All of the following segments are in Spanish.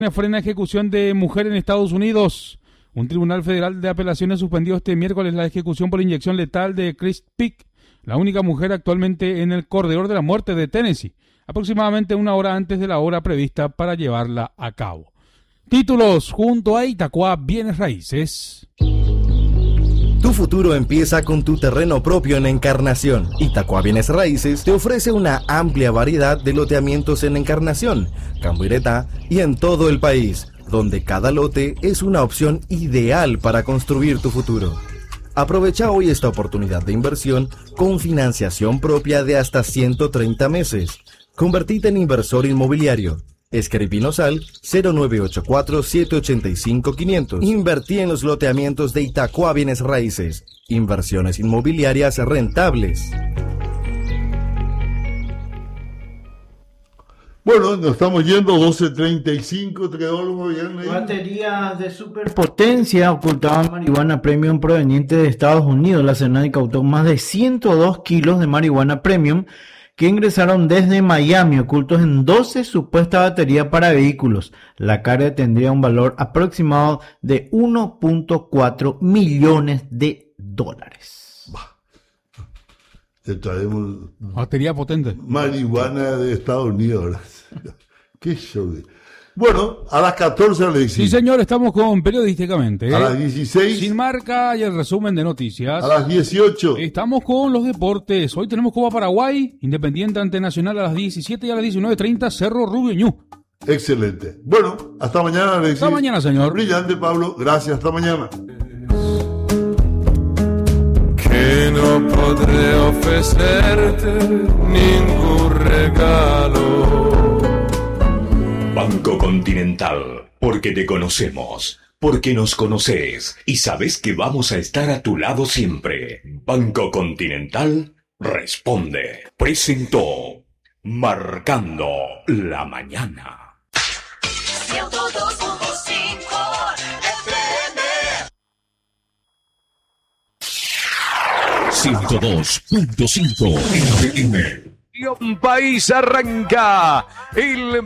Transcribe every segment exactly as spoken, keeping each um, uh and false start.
Frena ejecución de mujer en Estados Unidos. Un tribunal federal de apelaciones suspendió este miércoles la ejecución por inyección letal de Chris Pick, la única mujer actualmente en el corredor de la muerte de Tennessee, aproximadamente una hora antes de la hora prevista para llevarla a cabo. Títulos junto a Itaqua Bienes Raíces. Tu futuro empieza con tu terreno propio en Encarnación. Itaqua Bienes Raíces te ofrece una amplia variedad de loteamientos en Encarnación, Cambuireta y en todo el país, donde cada lote es una opción ideal para construir tu futuro. Aprovecha hoy esta oportunidad de inversión con financiación propia de hasta ciento treinta meses. Convertite en inversor inmobiliario. Escribinos al cero nueve ocho cuatro, siete ocho cinco, quinientos. Invertí en los loteamientos de Itaqua Bienes Raíces. Inversiones inmobiliarias rentables. Bueno, nos estamos yendo, doce treinta y cinco, Teodoro, bien ahí. Baterías de superpotencia ocultaban marihuana premium proveniente de Estados Unidos. La Serenata incautó más de ciento dos kilos de marihuana premium que ingresaron desde Miami, ocultos en doce supuestas baterías para vehículos. La carga tendría un valor aproximado de uno punto cuatro millones de dólares. Bah. Te traemos batería potente. Marihuana de Estados Unidos. Qué show. Bueno, a las catorce le decimos. Sí, señor, estamos con Periodísticamente. ¿eh? A las dieciséis. Sin marca y el resumen de noticias. A las dieciocho. Estamos con los deportes. Hoy tenemos Copa Paraguay, Independiente ante Nacional a las diecisiete y a las diecinueve treinta, Cerro Rubio Ñu. Excelente. Bueno, hasta mañana, Alexis. Hasta mañana, señor. Brillante, Pablo. Gracias, hasta mañana. Que no podré ofrecerte ningún regalo. Banco Continental, porque te conocemos, porque nos conoces y sabes que vamos a estar a tu lado siempre. Banco Continental responde. Presentó Marcando la Mañana. ciento dos punto cinco F M. ciento dos punto cinco F M. Un país arranca el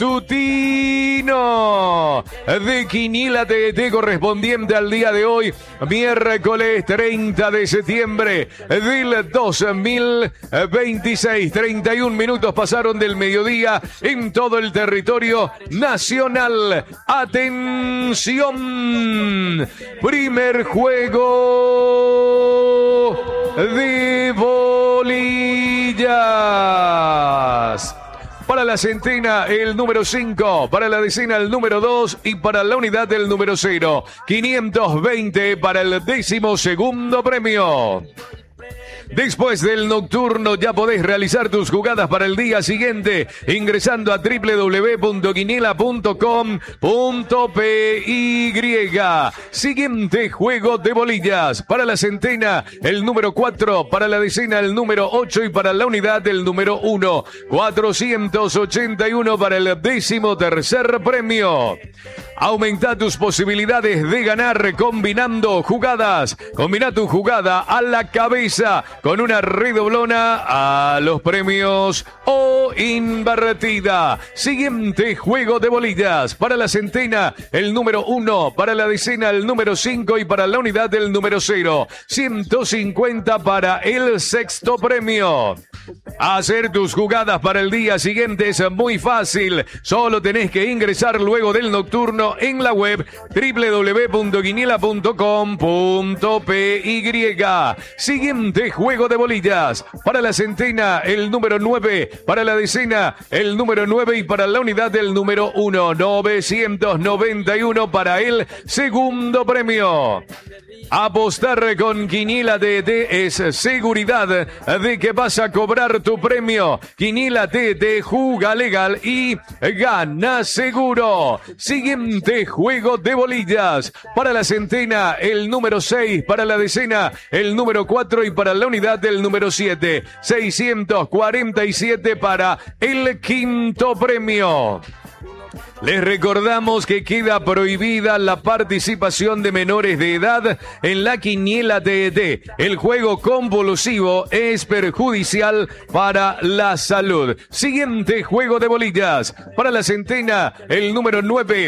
matutino de Quiniela T T correspondiente al día de hoy, miércoles treinta de septiembre del dos mil veintiséis. treinta y un minutos pasaron del mediodía en todo el territorio nacional. Atención, primer juego de bolillas. Para la centena, el número cinco. Para la decena, el número dos. Y para la unidad, el número cero. quinientos veinte para el décimo segundo premio. Después del nocturno ya podés realizar tus jugadas para el día siguiente ingresando a doble u doble u doble u punto quiniela punto com punto pe y. Siguiente juego de bolillas. Para la centena, el número cuatro. Para la decena, el número ocho. Y para la unidad, el número uno. cuatrocientos ochenta y uno para el décimo tercer premio. Aumenta tus posibilidades de ganar combinando jugadas. Combina tu jugada a la cabeza con una redoblona a los premios o invertida. Siguiente juego de bolillas. Para la centena, el número uno. Para la decena, el número cinco. Y para la unidad, el número cero. ciento cincuenta para el sexto premio. Hacer tus jugadas para el día siguiente es muy fácil. Solo tenés que ingresar luego del nocturno en la web doble u doble u doble u punto quiniela punto com punto pe y. Siguiente juego de bolillas. Para la centena, el número nueve. Para la decena, el número nueve. Y para la unidad, el número uno. novecientos noventa y uno para el segundo premio. Apostar con Quiniela T T es seguridad de que vas a cobrar tu premio. Quiniela T T, juga legal y gana seguro. Siguiente juego de bolillas. Para la centena, el número seis. Para la decena, el número cuatro. Y para la unidad, el número siete. seiscientos cuarenta y siete para el quinto premio. Les recordamos que queda prohibida la participación de menores de edad en la quiniela T E T. El juego convulsivo es perjudicial para la salud. Siguiente juego de bolillas. Para la centena, el número nueve.